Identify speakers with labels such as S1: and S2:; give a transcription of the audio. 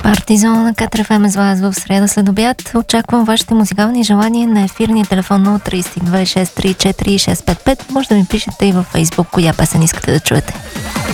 S1: Партизон на КТРФМ с вас в среда след обяд. Очаквам вашите музикални желания на ефирния телефон 032 634 655. Може да ми пишете и във Фейсбук коя песен искате да чуете.